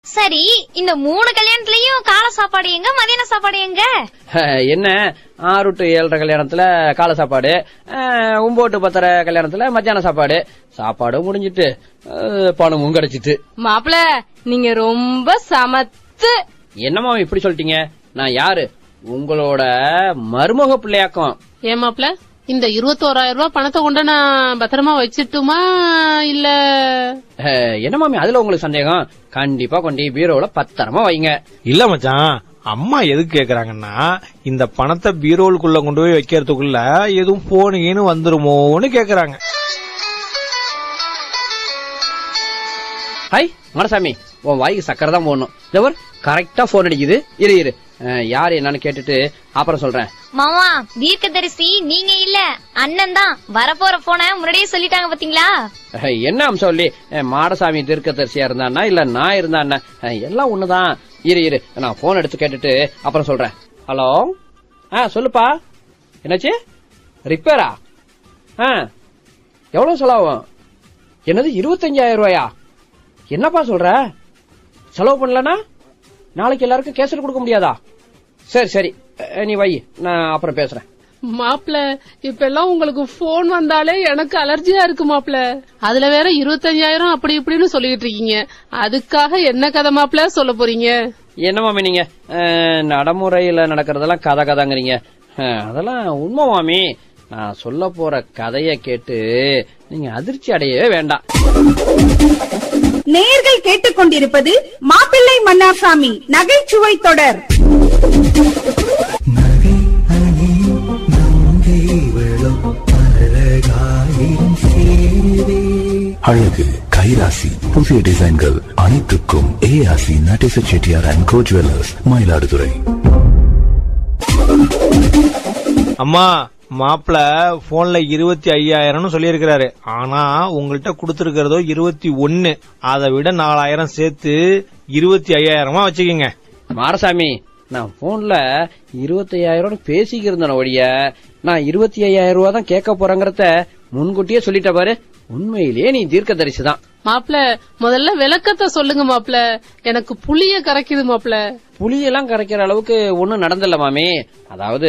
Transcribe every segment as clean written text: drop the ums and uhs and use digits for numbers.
சரி, இந்த 3 கல்யாணத்துலயும் காலை சாப்பாடு எங்க, மதியான சாப்பாடு எங்க? என்ன 6 to 7:30 கல்யாணத்துல காலை சாப்பாடு, 9 to 10:30 கல்யாணத்துல மத்தியான சாப்பாடு. சாப்பாடும் முடிஞ்சிட்டு பணமும் கிடைச்சிட்டு. மாப்பிள நீங்க ரொம்ப சமத்து. என்னமா இப்படி சொல்லிட்டீங்க? நான் யாரு? உங்களோட மருமக பிள்ளையாக்கம். ஏன் மாப்பிள, இந்த 21,000 ரூபாய் பணத்தை கொண்டு நான் பத்திரமா வச்சிட்டுமா இல்ல? என்ன மாமி அதுல உங்களுக்கு சந்தேகம்? கண்டிப்பா கொண்டு பீரோல பத்திரமா வைங்க. இல்ல மச்சான், அம்மா எதுக்கு கேக்குறாங்கன்னா, இந்த பணத்தை பீரோலுக்குள்ள கொண்டு போய் வைக்கிறதுக்குள்ள எதுவும் போனீங்கன்னு வந்துருமோன்னு கேக்குறாங்க. ஹாய் மனசாமி, உன் வாய்க்கு சக்கரை தான் போடணும். ஜவர் கரெக்டா போன் அடிக்குது. இரு யாரு என்னன்னு கேட்டுட்டு அப்புறம் சொல்றேன். மாமா, தீர்க்கதரிசி நீங்க இல்ல, அண்ணன் தான். வரப்போற போன முன்னாடியே சொல்லிட்டாங்க பாத்தீங்களா? என்ன அம்சம் சொல்லி மாடசாமி தீர்க்கதரிசியா இருந்தான்னா இல்ல நான் இருந்தா எல்லாம் ஒண்ணுதான். இரு நான் போன் எடுத்து கேட்டுட்டு அப்புறம் சொல்றேன். ஹலோ, சொல்லுப்பா. என்னாச்சு? ரிப்பேரா? எவ்வளவு செலவாகும்? என்னது 25,000 ரூபாயா? என்னப்பா சொல்ற? செலவு பண்ணலனா நாளைக்கு எல்லாருக்கும் கேசட் கொடுக்க முடியாதா? சரி நீ வை, நான் அப்புறம் பேசுறேன். மாப்பிள இப்ப எல்லாம் உங்களுக்கு போன் வந்தாலே எனக்கு அலர்ஜியா இருக்கு மாப்பிள. அதுல வேற 25,000 அப்படி இப்படின்னு சொல்லிட்டு இருக்கீங்க. அதுக்காக என்ன கதை மாப்பிள சொல்ல போறீங்க? என்ன மாமி நீங்க நடைமுறையில நடக்கிறதெல்லாம் கதைங்கிறீங்க. அதெல்லாம் உண்மை மாமி. நான் சொல்ல போற கதைய கேட்டு நீங்க அதிர்ச்சி அடையவே வேண்டாம். நேயர்கள் கேட்டுக்கொண்டிருப்பது மாப்பிள்ளை மன்னார்சாமி நகைச்சுவை தொடர். அழகு கைராசி புதிய டிசைன்கள் அனைத்துக்கும் ஏஆசி Natesa Chettiar and go jewellers, Mayiladuthurai. அம்மா, மாப்பிள போன்ல 25,000 சொல்லியிருக்கிறாரு. ஆனா உங்கள்கிட்ட கொடுத்திருக்கிறதோ 21. அதை விட 4,000 சேர்த்து 25,000 வச்சுக்கீங்க. மாரசாமி, நான் போன்ல 25,000 பேசிக்கிருந்தேன் ஒழிய நான் 25,000 ரூபா தான் கேட்க போறேங்கிறத முன்கூட்டியே சொல்லிட்ட பாரு. உண்மையிலேயே நீ தீர்க்கதரிசி தான். மாப்பிள முதல்ல விளக்கத்தை சொல்லுங்க மாப்பிள, எனக்கு புளிய கரைக்குது மாப்பிள. புளியெல்லாம் கரைக்கிற அளவுக்கு ஒண்ணும் நடந்தில்ல மாமி. அதாவது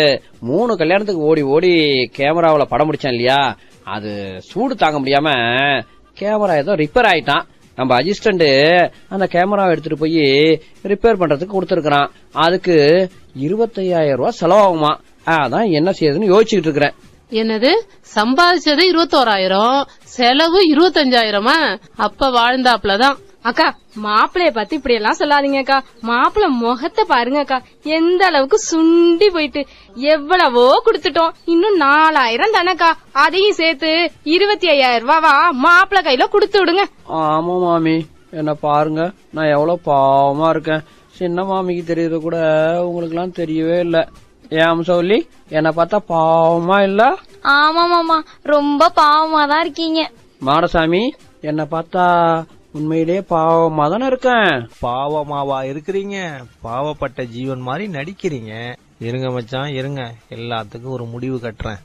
3 கல்யாணத்துக்கு ஓடி கேமராவில படம் முடிச்சேன் இல்லையா, அது சூடு தாங்க முடியாம கேமரா ஏதோ ரிப்பேர் ஆயிட்டான். நம்ம அசிஸ்டன்ட் அந்த கேமராவை எடுத்துட்டு போய் ரிப்பேர் பண்றதுக்கு கொடுத்துருக்கான். அதுக்கு 25,000 ரூபாய் செலவாகுமா. அதான் என்ன செய்யுதுன்னு யோசிச்சுட்டு இருக்கிறேன். என்னது, சம்பாதிச்சது 21,000, செலவு 25,000? அப்ப வாழ்ந்தாப்லதான். அக்கா, மாப்பிளைய பத்தி இப்படி எல்லாம் சொல்லாதீங்க அக்கா. மாப்பிள்ள முகத்தை பாருங்க அக்கா, எந்த அளவுக்கு சுண்டி போயிட்டு. எவ்வளவோ குடுத்துட்டோம், இன்னும் 4,000 தானக்கா. அதையும் சேர்த்து 25,000 ரூபாவா மாப்பிள்ள கையில குடுத்து விடுங்க. ஆமா மாமி, என்ன பாருங்க, நான் எவ்வளவு பாவமா இருக்கேன். சின்ன மாமிக்கு தெரியறது கூட உங்களுக்கு எல்லாம் தெரியவே இல்ல. ஏன் சொல்லி என்ன பார்த்தா பாவமா இல்ல? ஆமா மாமா, ரொம்ப பாவமா தான் இருக்கீங்க. மாடசாமி, என்ன பார்த்தா உண்மையிலேயே பாவமா தானே இருக்கேன். பாவமாவா இருக்கிறீங்க? பாவப்பட்ட ஜீவன் மாதிரி நடிக்கிறீங்க. இருங்க மச்சான், இருங்க, எல்லாத்துக்கும் ஒரு முடிவு கட்டுறேன்.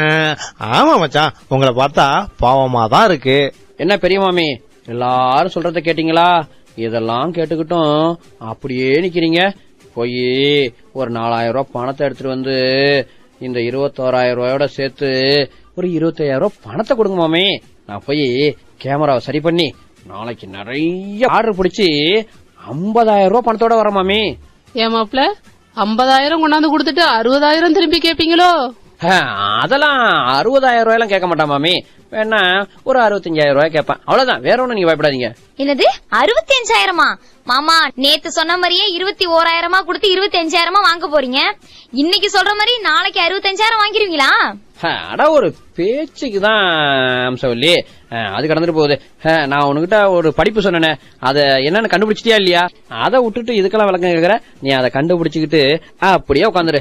ஆமா மச்சான், உங்களை பார்த்தா பாவமா தான் இருக்கு. என்ன பெரிய மாமி, எல்லாரும் சொல்றத கேட்டீங்களா? இதெல்லாம் கேட்டுக்கிட்டும் அப்படியே நிக்கிறீங்க. போய் ஒரு 4,000 ரூபாய் பணத்தை எடுத்துட்டு வந்து இந்த 21,000 ரூபாயோட சேர்த்து ஒரு 25,000 ரூபாய் பணத்தை கொடுங்க மாமி. நான் போய் கேமராவை சரி பண்ணி நாளைக்கு நிறைய ஆர்டர் பிடிச்சி 50,000 ரூபாய் பணத்தோட வர மாமி. ஏன் மாப்பிள, 50,000 கொண்டாந்து கொடுத்துட்டு 60,000 திரும்பி கேப்பீங்களோ? அதெல்லாம் 60,000 ரூபாயெல்லாம் கேட்க மாட்டான் மாமி. வேணா ஒரு 65,000 ரூபாய் கேட்பேன், அவ்வளவுதான். வேற ஒண்ணும் நீங்க பயப்படாதீங்க. என்னது 65,000? மாமா, நேத்து சொன்ன மாதிரியே 21,000 கொடுத்து 25,000 வாங்க போறீங்க. இன்னைக்கு சொல்ற மாதிரி நாளைக்கு 65,000 வாங்கிருவீங்களா? அட ஒரு பேச்சுக்குதான் அம்சவல்லி, அது கடந்துட்டு போகுது. நான் உனக்கிட்ட ஒரு படிப்பு சொன்னேனே, அத என்னன்னு கண்டுபிடிச்சிட்டியா இல்லையா? அதை விட்டுட்டு இதுக்கெல்லாம் விளக்கம் கேக்குற. நீ அதை கண்டுபிடிச்சுக்கிட்டு அப்படியே உட்காந்துரு.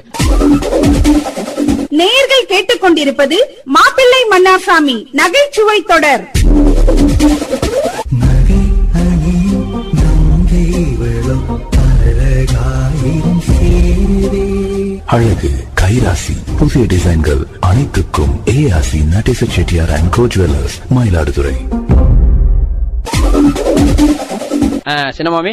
நேயர்கள் கேட்டுக்கொண்டிருப்பது மாப்பிள்ளை மன்னார்சாமி நகைச்சுவை தொடர். அழகு கைராசி புதிய டிசைன்கள் அனைத்துக்கும் ஏஆசி Natesa Chettiar and go jewellers, Mayiladuthurai. சின்ன மாமி,